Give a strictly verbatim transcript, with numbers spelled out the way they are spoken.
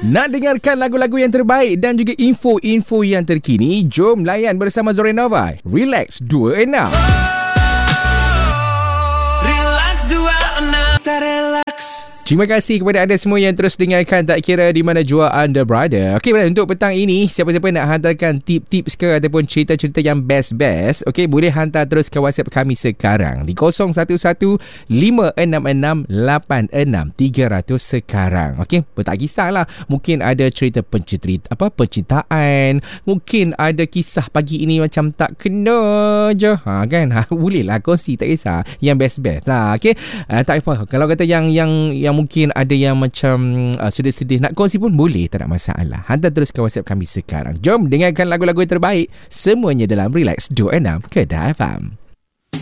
Nak dengarkan lagu-lagu yang terbaik dan juga info-info yang terkini? Jom layan bersama Zorenova. Relax dua enam. Relax dua enam. Tak relax. Terima kasih kepada anda semua yang terus dengarkan tak kira di mana jua anda berada. Okey, untuk petang ini, siapa-siapa nak hantarkan tip-tips ke ataupun cerita-cerita yang best-best, okey, boleh hantar terus ke WhatsApp kami sekarang di kosong satu satu lima enam enam lapan enam tiga kosong kosong sekarang. Okey, tak kisahlah. Mungkin ada cerita pencerita apa percintaan, mungkin ada kisah pagi ini macam tak kena je. Ha kan? Ha, bolehlah kongsi, tak kisah. Yang best-best lah. Okey. Uh, tak apa. Kalau kata yang yang yang mungkin ada yang macam uh, sedih-sedih nak kongsi pun boleh, tak ada masalah. Hantar terus ke WhatsApp kami sekarang. Jom dengarkan lagu-lagu terbaik semuanya dalam Relax dua enam Kedah F M.